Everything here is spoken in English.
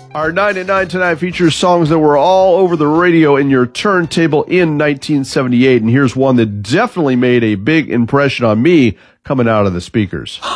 Our 9 at 9 tonight features songs that were all over the radio in your turntable in 1978. And here's one that definitely made a big impression on me coming out of the speakers.